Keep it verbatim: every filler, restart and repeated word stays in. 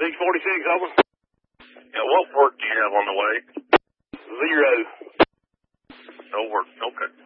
six forty-six, over. Yeah, what work do you have on the way? Zero. No work. Okay.